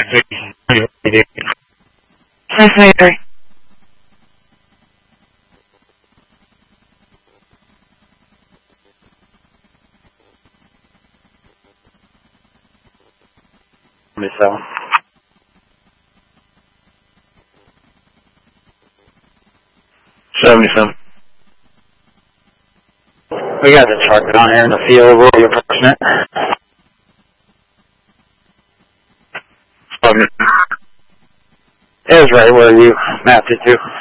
2023. So. 77. We got the target on here in the field. Where are you approaching it? It was right where you mapped it to.